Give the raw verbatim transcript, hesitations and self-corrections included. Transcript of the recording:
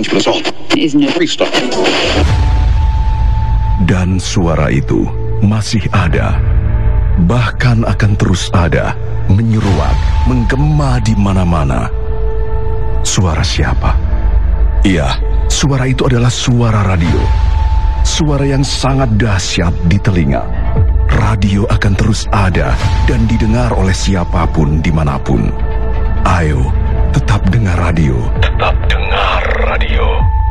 change for us all. Isn't it free stuff? Dan suara itu masih ada, bahkan akan terus ada, menyeruak, menggema di mana-mana. Suara siapa? Iya, suara itu adalah suara radio. Suara yang sangat dahsyat di telinga. Radio akan terus ada dan didengar oleh siapapun dimanapun. Ayo, tetap dengar radio. Tetap dengar radio.